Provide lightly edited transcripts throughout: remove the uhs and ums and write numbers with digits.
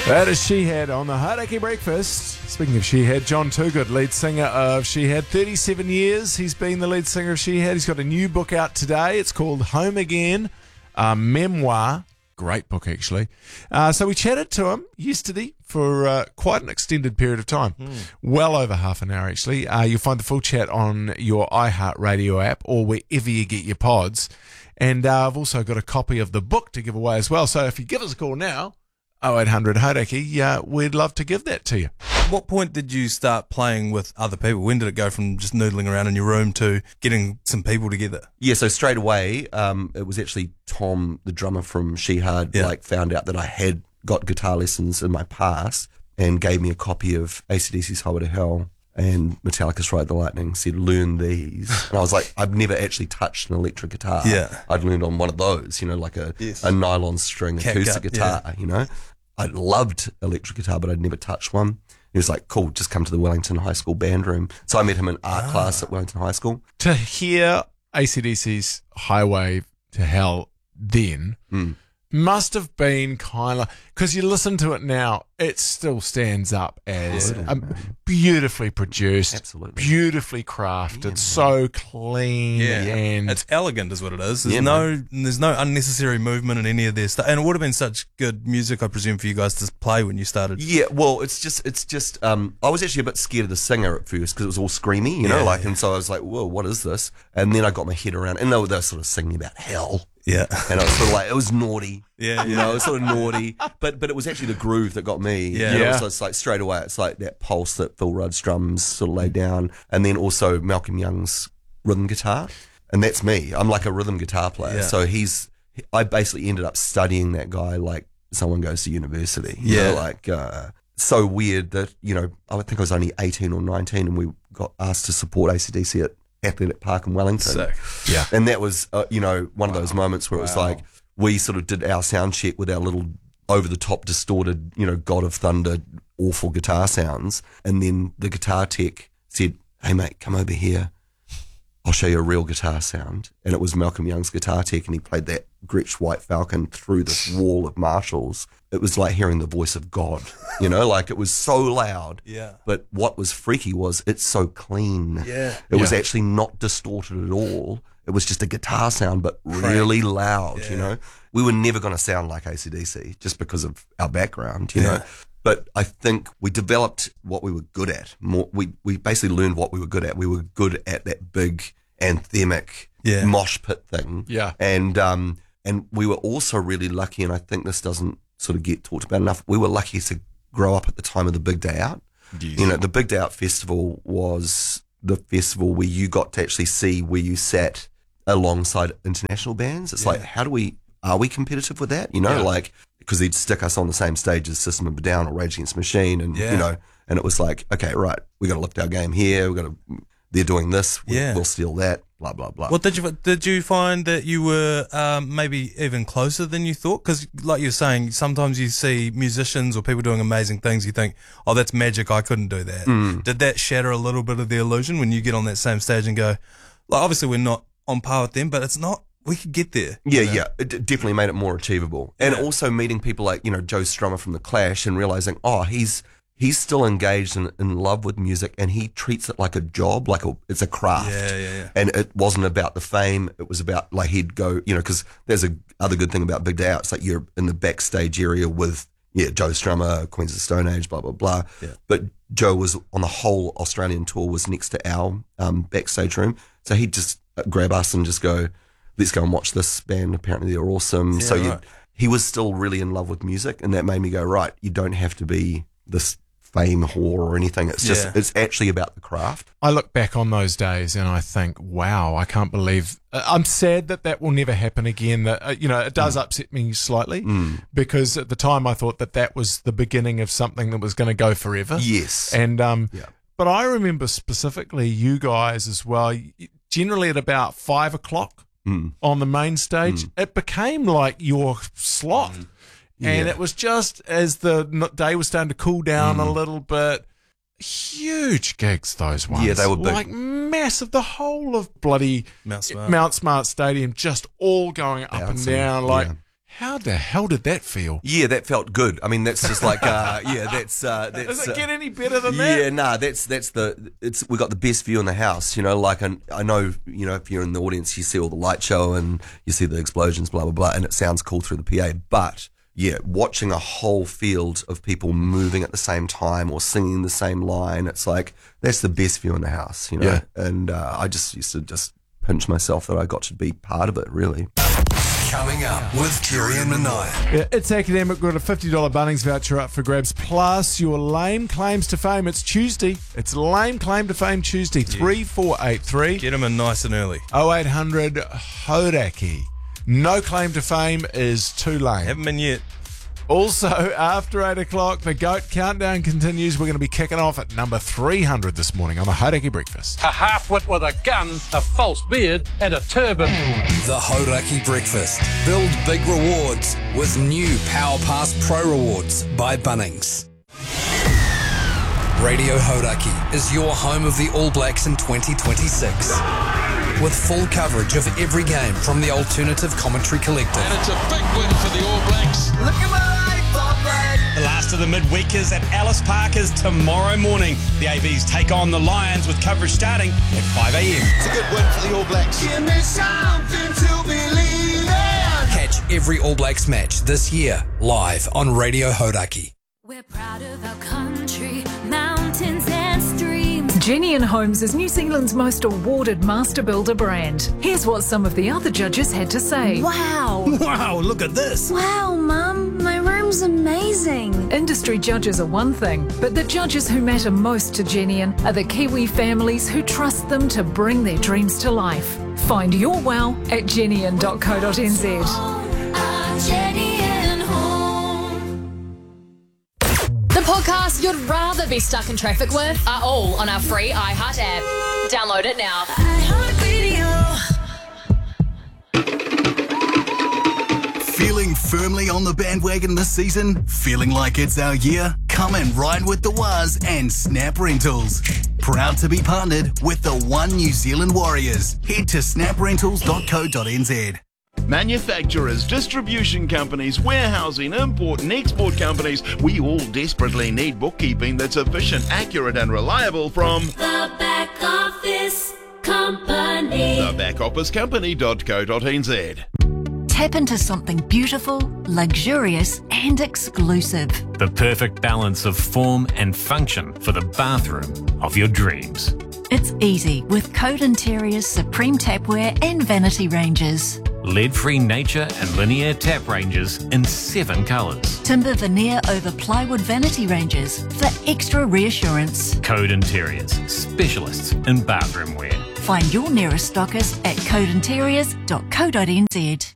That is She Had on the Hauraki Breakfast. Speaking of She Had, John Toogood, lead singer of She Had, 37 years. He's been the lead singer of She Had. He's got a new book out today. It's called Home Again, a memoir. Great book, actually. So we chatted to him yesterday for quite an extended period of time. Well over half an hour, actually. You'll find the full chat on your iHeartRadio app or wherever you get your pods. And I've also got a copy of the book to give away as well. So if you give us a call now, 0800 Hauraki, we'd love to give that to you. What point did you start playing with other people? When did it go from just noodling around in your room to getting some people together? Yeah, so straight away, it was actually Tom, the drummer from She Had, found out that I had got guitar lessons in my past and gave me a copy of AC/DC's Highway to Hell and Metallica's Ride the Lightning, said, learn these. And I was like, I've never actually touched an electric guitar. Yeah. I'd learned on one of those, like a nylon string acoustic guitar, I loved electric guitar, but I'd never touched one. He was like, cool, just come to the Wellington High School band room. So I met him in art class at Wellington High School. To hear AC/DC's Highway to Hell then must have been kind of, because you listen to it now, it still stands up as beautifully produced, absolutely, beautifully crafted, so clean, and it's elegant, is what it is. There's no unnecessary movement in any of their stuff, and it would have been such good music, I presume, for you guys to play when you started. Yeah, well, it's just. I was actually a bit scared of the singer at first because it was all screamy, and so I was like, whoa, what is this? And then I got my head around, and they were sort of singing about hell. Yeah. And I was sort of like, it was naughty. Yeah. It was sort of naughty. But it was actually the groove that got me. Yeah. So it's like straight away, it's like that pulse that Phil Rudd's drums sort of laid down. And then also Malcolm Young's rhythm guitar. And that's me. I'm like a rhythm guitar player. Yeah. So I basically ended up studying that guy like someone goes to university. So weird that, I think I was only 18 or 19 and we got asked to support AC/DC at Athletic Park in Wellington. Sick. Yeah. And that was, one of those moments where it was like, we sort of did our sound check with our little over-the-top distorted, God of Thunder, awful guitar sounds. And then the guitar tech said, hey, mate, come over here. I'll show you a real guitar sound. And it was Malcolm Young's guitar tech, and he played that Gretsch White Falcon through this wall of Marshalls. It was like hearing the voice of God, like it was so loud. Yeah. But what was freaky was it's so clean. Yeah. It was actually not distorted at all. It was just a guitar sound, but really loud, We were never going to sound like AC/DC just because of our background, you know. But I think we developed what we were good at. We basically learned what we were good at. We were good at that big anthemic mosh pit thing. Yeah. And we were also really lucky, and I think this doesn't sort of get talked about enough. We were lucky to grow up at the time of the Big Day Out. Yes. The Big Day Out Festival was the festival where you got to actually see where you sat alongside international bands. It's like, are we competitive with that? Because they'd stick us on the same stage as System of a Down or Rage Against the Machine, and and it was like, okay, right, we got to lift our game here. They're doing this, we'll steal that. Blah blah blah. Well, did you find that you were maybe even closer than you thought? Because, like you're saying, sometimes you see musicians or people doing amazing things, you think, oh, that's magic, I couldn't do that. Did that shatter a little bit of the illusion when you get on that same stage and go, like, obviously we're not on par with them, but it's not. We could get there. Yeah. It definitely made it more achievable. And also meeting people like, Joe Strummer from The Clash and realizing, he's still engaged and in love with music, and he treats it like a job, it's a craft. Yeah. And it wasn't about the fame. It was about, like, he'd go, because there's a other good thing about Big Day Out. It's like you're in the backstage area with, Joe Strummer, Queens of the Stone Age, blah, blah, blah. Yeah. But Joe was on the whole Australian tour, was next to our backstage room. So he'd just grab us and just go, let's go and watch this band. Apparently they're awesome. He was still really in love with music, and that made me go, right, you don't have to be this fame whore or anything. It's just, it's actually about the craft. I look back on those days and I think, wow, I can't believe, I'm sad that will never happen again. That, it does upset me slightly because at the time I thought that was the beginning of something that was going to go forever. Yes. And, but I remember specifically you guys as well, generally at about 5 o'clock on the main stage, it became like your slot. And it was just as the day was starting to cool down a little bit, huge gigs, those ones. Yeah, they were big. Like massive. The whole of bloody Mount Smart. Mount Smart Stadium just all going up and down. Like, How the hell did that feel? Yeah, that felt good. I mean, that's just like, that's. Does it get any better than that? Yeah, nah, we got the best view in the house, like, I know, if you're in the audience, you see all the light show and you see the explosions, blah, blah, blah, and it sounds cool through the PA, but yeah, watching a whole field of people moving at the same time or singing the same line, it's like, that's the best view in the house, Yeah. And I just used to just pinch myself that I got to be part of it, really. Coming up with Jerry and Manaya. Yeah, It's Academic. We've got a $50 Bunnings voucher up for grabs, plus your lame claims to fame. It's Tuesday. It's Lame Claim to Fame Tuesday, 3483. Get them in nice and early. 0800 Hodaki. No claim to fame is too lame. Haven't been yet. Also, after 8 o'clock, the GOAT countdown continues. We're going to be kicking off at number 300 this morning on the Hodaki Breakfast. A half-wit with a gun, a false beard and a turban. The Hodaki Breakfast. Build big rewards with new Power Pass Pro Rewards by Bunnings. Radio Hodaki is your home of the All Blacks in 2026. With full coverage of every game from the Alternative Commentary Collective. And it's a big win for the All Blacks. Look at my life, Bob, mate. The last of the midweekers at Alice Park is tomorrow morning. The ABs take on the Lions with coverage starting at 5 a.m. It's a good win for the All Blacks. Give me something to believe in. Catch every All Blacks match this year live on Radio Hodaki. We're proud of our country, mountains and streams. Genian Homes is New Zealand's most awarded master builder brand. Here's what some of the other judges had to say. Wow. Wow, look at this. Wow, Mum, my room's amazing. Industry judges are one thing, but the judges who matter most to Genian are the Kiwi families who trust them to bring their dreams to life. Find your wow at genian.co.nz. The podcasts you'd rather be stuck in traffic with are all on our free iHeart app. Download it now. Feeling firmly on the bandwagon this season? Feeling like it's our year? Come and ride with the Waz and Snap Rentals. Proud to be partnered with the One New Zealand Warriors. Head to snaprentals.co.nz. Manufacturers, distribution companies, warehousing, import and export companies, we all desperately need bookkeeping that's efficient, accurate and reliable from The Back Office Company. thebackofficecompany.co.nz. Tap into something beautiful, luxurious and exclusive. The perfect balance of form and function for the bathroom of your dreams. It's easy with Code Interior's Supreme Tapware and Vanity ranges. Lead-free nature and linear tap ranges in 7 colours. Timber veneer over plywood vanity ranges for extra reassurance. Code Interiors, specialists in bathroom wear. Find your nearest stockist at codeinteriors.co.nz.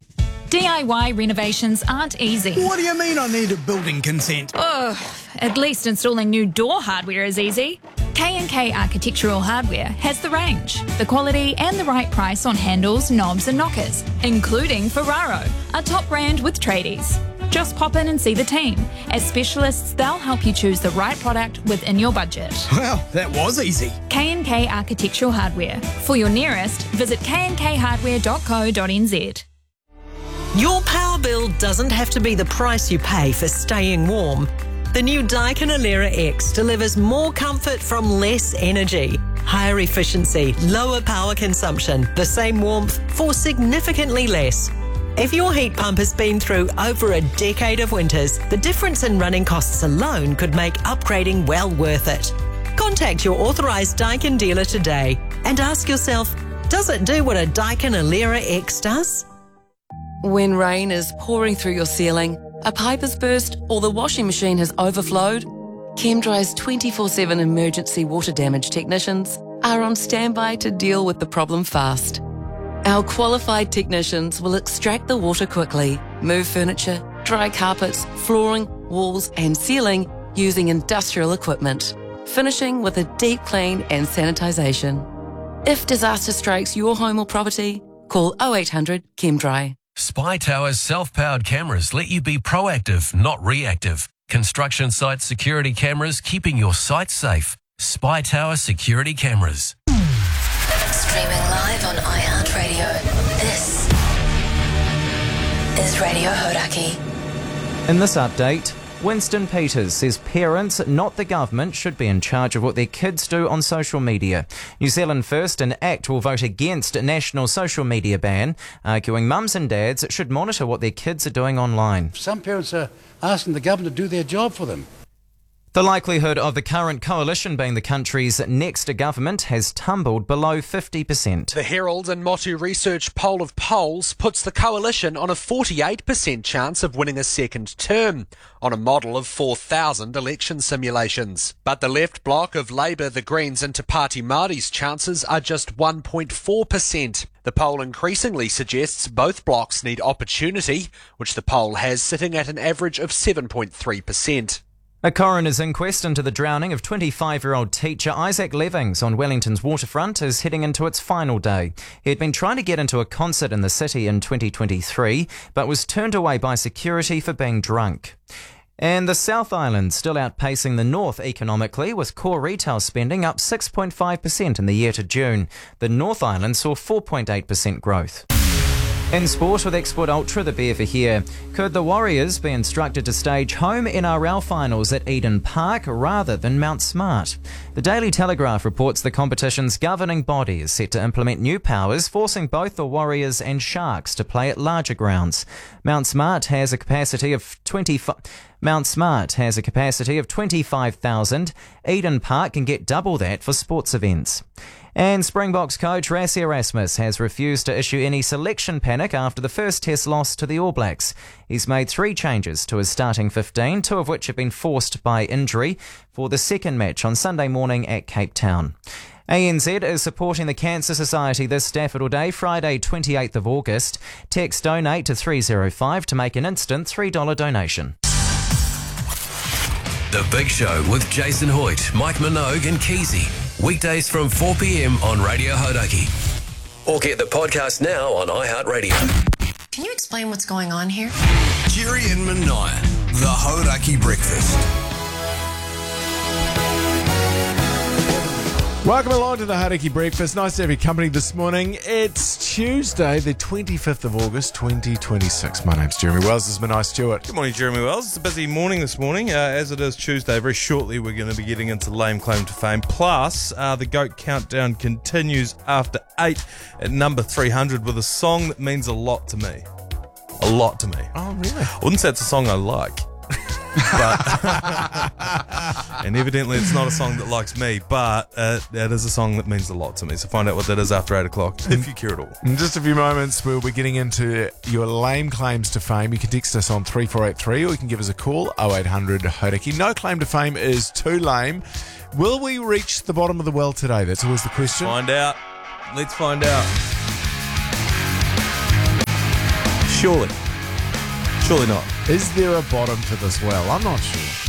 DIY renovations aren't easy. What do you mean I need a building consent? Ugh, at least installing new door hardware is easy. K&K Architectural Hardware has the range, the quality and the right price on handles, knobs and knockers, including Ferraro, a top brand with tradies. Just pop in and see the team. As specialists, they'll help you choose the right product within your budget. Well, that was easy. K&K Architectural Hardware. For your nearest, visit knkhardware.co.nz. Your power bill doesn't have to be the price you pay for staying warm. The new Daikin Alera X delivers more comfort from less energy, higher efficiency, lower power consumption, the same warmth for significantly less. If your heat pump has been through over a decade of winters, the difference in running costs alone could make upgrading well worth it. Contact your authorised Daikin dealer today and ask yourself, does it do what a Daikin Alera X does? When rain is pouring through your ceiling, a pipe has burst or the washing machine has overflowed, ChemDry's 24/7 emergency water damage technicians are on standby to deal with the problem fast. Our qualified technicians will extract the water quickly, move furniture, dry carpets, flooring, walls and ceiling using industrial equipment, finishing with a deep clean and sanitisation. If disaster strikes your home or property, call 0800 ChemDry. Spy Tower's self-powered cameras let you be proactive, not reactive. Construction site security cameras keeping your site safe. Spy Tower security cameras. Streaming live on iHeartRadio. This is Radio Hodaki. In this update, Winston Peters says parents, not the government, should be in charge of what their kids do on social media. New Zealand First and ACT will vote against a national social media ban, arguing mums and dads should monitor what their kids are doing online. Some parents are asking the government to do their job for them. The likelihood of the current coalition being the country's next government has tumbled below 50%. The Herald and Motu Research poll of polls puts the coalition on a 48% chance of winning a second term, on a model of 4,000 election simulations. But the left bloc of Labour, the Greens and Te Pāti Māori's chances are just 1.4%. The poll increasingly suggests both blocs need opportunity, which the poll has sitting at an average of 7.3%. A coroner's inquest into the drowning of 25-year-old teacher Isaac Levings on Wellington's waterfront is heading into its final day. He had been trying to get into a concert in the city in 2023, but was turned away by security for being drunk. And the South Island still outpacing the North economically, with core retail spending up 6.5% in the year to June. The North Island saw 4.8% growth. In sport, with Export Ultra, the beer for here. Could the Warriors be instructed to stage home NRL finals at Eden Park rather than Mount Smart? The Daily Telegraph reports the competition's governing body is set to implement new powers, forcing both the Warriors and Sharks to play at larger grounds. Mount Smart has a capacity of 25,000. Eden Park can get double that for sports events. And Springboks coach Rassie Erasmus has refused to issue any selection panic after the first test loss to the All Blacks. He's made 3 changes to his starting 15, 2 of which have been forced by injury, for the second match on Sunday morning at Cape Town. ANZ is supporting the Cancer Society this Daffodil Day, Friday 28th of August. Text donate to 305 to make an instant $3 donation. The Big Show with Jason Hoyt, Mike Minogue and Keezy. Weekdays from 4 p.m. on Radio Hodaki. Or get the podcast now on iHeartRadio. Can you explain what's going on here? Jerry and Mania, the Hodaki Breakfast. Welcome along to the Hodaki Breakfast. Nice to have your company this morning. It's Tuesday, the 25th of August, 2026. My name's Jeremy Wells. This is Manai Stewart. Good morning, Jeremy Wells. It's a busy morning this morning. As it is Tuesday, very shortly we're going to be getting into Lame Claim to Fame. Plus, the GOAT Countdown continues after 8 at number 300 with a song that means a lot to me. A lot to me. Oh, really? I wouldn't say it's a song I like. But and evidently it's not a song that likes me, but it is a song that means a lot to me. So find out what that is after 8 o'clock, if you care at all. In just a few moments, we'll be getting into your lame claims to fame. You can text us on 3483 or you can give us a call, 0800 Hodaki. No claim to fame is too lame. Will we reach the bottom of the well today? That's always the question. Find out. Let's find out. Surely not. Is there a bottom to this well? I'm not sure.